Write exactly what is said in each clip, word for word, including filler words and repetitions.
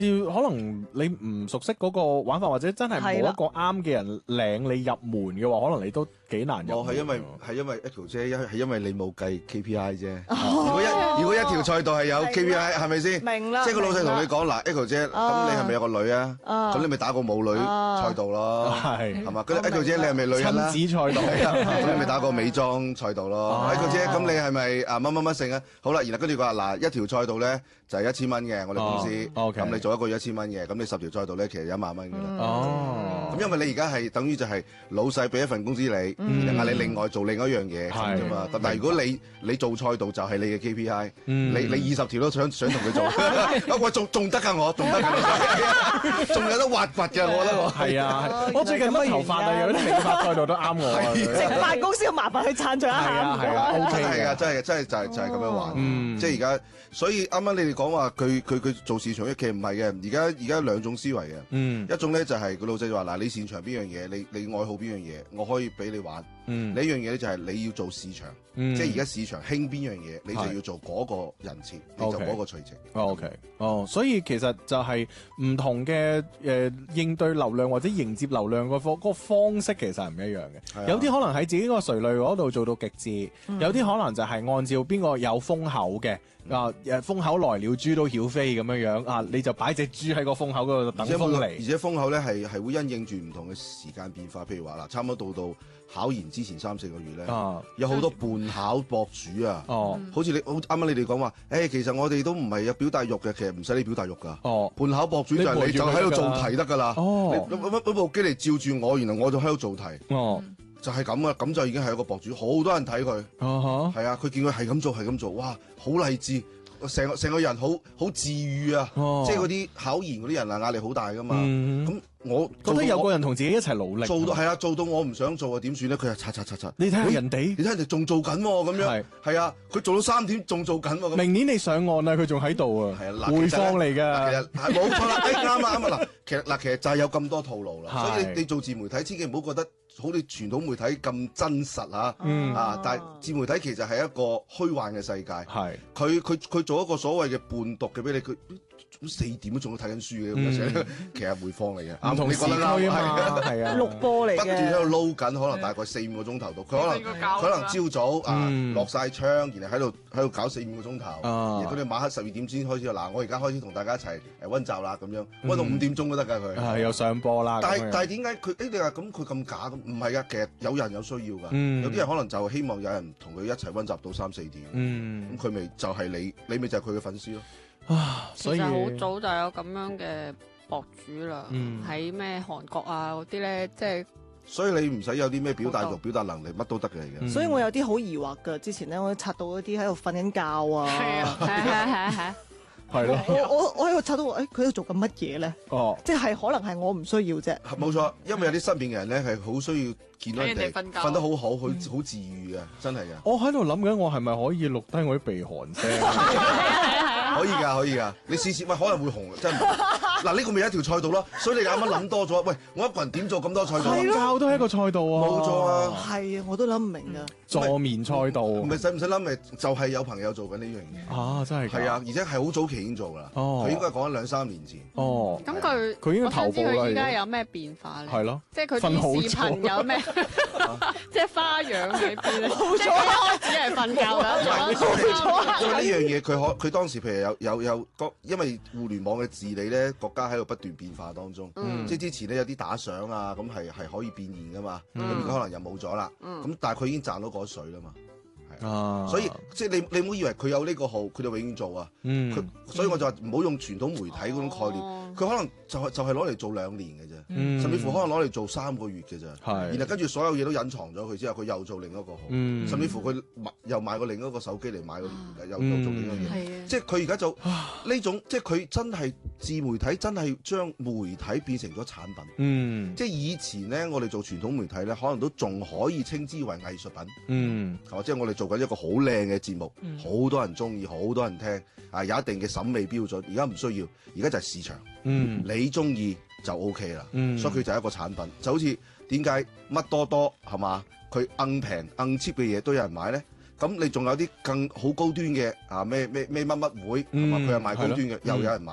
可能你唔熟悉嗰個玩法，或者真係冇一個啱嘅人領你入門嘅話，可能你都幾難入門。 我係因為係因為 Echo 姐，因係因為你冇計 K P I 啫。如果一如果一條賽道係有 K P I，係咪先？ 明啦。 即係個老細同你講嗱 Echo 姐，咁你係咪有個女啊？咁你咪打個母女賽道咯，係係嘛？咁 Echo 姐你係咪女人啦？ 親子賽道， 咁你咪打個美妝賽道咯。Echo 姐，咁你係咪啊乜乜乜性啊？好啦，然後跟住佢話嗱一條賽道咧就係一千蚊嘅，我哋公司。咁你做一個月一千蚊嘅，咁你十條賽道咧，其實一萬蚊嘅啦。 哦， 咁因為你而家係等於就係老細俾一份工資你，然後你另外做另一樣嘢咁啫嘛。但係如果你你做賽道就係你嘅 K P I，你你二十條都想想同佢做，我仲仲得㗎我，仲得㗎，仲有得滑滑㗎，我覺得我係啊，我最近乜頭髮啊，有啲美髮賽道都啱我。 食飯公司要麻煩去撐咗一下。 係啊係啊，OK 係啊，真係真係就係就係咁樣玩。即係而家，所以啱啱你哋講話佢佢佢做市場，其實唔係嘅。而家而家兩種思維嘅，嗯、一種咧就係個老細就話嗱，你擅長邊樣嘢，你你愛好邊樣嘢，我可以俾你玩。嗯、另一樣嘢咧就係你要做市場，嗯、即係而家市場興邊樣嘢，你就要做嗰個人設，是你就嗰個垂直。 O K，哦，所以其實就係唔同嘅誒、呃、應對流量或者迎接流量個方嗰個方式其實係唔一樣嘅。啊、有啲可能喺自己個垂類嗰度做到極致，嗯、有啲可能就係按照邊個有風口嘅。啊！誒風口來了，豬都曉飛咁樣樣啊！你就擺隻豬喺個風口嗰度等風嚟。 而且風口咧係係會因應住唔同嘅時間變化，譬如話嗱，差唔多到到考研之前三四個月咧，啊、有好多伴考博主啊，哦、好似你好啱啱你哋講話，誒、欸、其實我哋都唔係有表達欲嘅，其實唔使你表達欲噶。哦，伴考博主就係你就喺度做題得㗎啦。哦，你揾部機嚟照住我，原來我就喺度做題。哦。就係咁啊，咁就已經係一個博主，好多人睇佢。啊係啊，佢見佢係咁做，係咁做，哇，好勵志，成個成個人好好治癒啊！哦、即係嗰啲考研嗰啲人啊，壓力好大噶嘛。咁、嗯、我覺得有個人同自己一齊努力， 做到係啊，做到我唔想做啊，點算咧？佢就刷刷刷刷。 你睇下人哋， 你睇人哋仲做緊喎，咁樣係啊，佢做到三點仲做緊喎。 明年你上岸啦，佢仲喺度啊，係啊，回放嚟㗎。 其實係冇錯啦，誒啱啊啱啊嗱，其實嗱其實就係有咁多套路啦，所以你你做自媒體，千祈唔好覺得好似傳統媒體咁真實嚇，嗯、啊！但係自媒體其實係一個虛幻嘅世界，係佢佢佢做一個所謂嘅伴讀嘅俾你，佢四點都仲喺睇緊書嘅咁樣，其實回放嚟嘅，唔同時區啊嘛，係啊， 錄播嚟嘅， 不斷喺度撈緊，可能大概四五個鐘頭度，佢可能佢可能朝早啊落晒窗，然後喺度喺度搞四五個鐘頭，然後佢哋晚黑十二點先開始嗱，我而家開始同大家一齊誒溫習啦，咁樣溫到五點鐘都得㗎佢， 係又上播啦。 但係但係點解佢誒你話咁佢咁假咁？唔係㗎，其實有人有需要㗎，有啲人可能就希望有人同佢一齊溫習到三四點，咁佢咪就係你，你咪就係佢嘅粉絲咯。 啊，所以其實好早就有咁樣嘅博主啦，喺咩韓國啊嗰啲咧，即係。 所以你唔使有啲咩表達欲、表達能力，乜都得嘅而家。 所以我有啲好疑惑㗎，之前咧我刷到嗰啲喺度瞓緊覺啊。 係啊係係係係。 係咯， 我我我喺度刷到，誒佢喺度做緊乜嘢咧？哦，即係可能係我唔需要啫。 冇錯，因為有啲身邊嘅人咧係好需要見到人哋瞓覺，瞓得好好，好好治愈啊！真係㗎。 我喺度諗緊，我係咪可以錄低我啲鼻鼾聲？ 可以㗎，可以㗎。你試試，喂，可能會紅，真係。嗱，呢個咪有一條賽道咯，所以你啱啱諗多咗。喂，我一個人點做咁多賽道？ 瞓覺都係一個賽道啊！ 冇錯啊。 係啊，我都諗唔明啊。 助眠賽道。 唔係使唔使諗？咪就係有朋友做緊呢樣嘢。 啊，真係。 係啊，而且係好早期已經做㗎啦。哦。佢應該講咗兩三年前。 哦。 咁佢佢應該頭部啦。 佢而家有咩變化咧？ 係咯。 即係佢啲視頻有咩？即係花樣喺邊咧？ 冇錯， 一開始係瞓覺㗎。 因為呢樣嘢，佢可佢當時譬如有有有個，因為互聯網嘅治理咧，國家喺度不斷變化當中。嗯、即係之前咧有啲打賞啊，咁係係可以變現噶嘛。咁而家可能又冇咗啦。咁、嗯、但係佢已經賺到嗰水啦嘛。啊！所以即係你你唔好以為佢有呢個號，佢就永遠做啊。嗯。佢所以我就話唔好用傳統媒體嗰種概念。佢、哦、可能就係就係攞嚟做兩年嘅啫。嗯、甚至乎可能攞嚟做三個月嘅啫。係。然後跟住所有嘢都隱藏咗佢之後，佢又做另一個號。嗯、甚至乎佢又買過另一個手機嚟買個，又又做另一樣嘢。係啊。即係佢而家就呢種，即係佢真係自媒體，真係將媒體變成咗產品。嗯。即係以前咧，我哋做傳統媒體咧，可能都仲可以稱之為藝術品。嗯。係即係我哋做緊一個好靚嘅節目，好、嗯、多人中意，好多人聽，啊有一定嘅審美標準。而家唔需要，而家就係市場。嗯，你中意就 O K 啦。嗯，所以佢就係一個產品，就好似點解乜多多係嘛？佢硬平硬 cheap 嘅嘢都有人買咧。咁你仲有啲更好高端嘅啊咩咩咩乜乜會係嘛？佢又賣高端嘅，嗯、又有人買。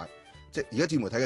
即係而家自媒體嘅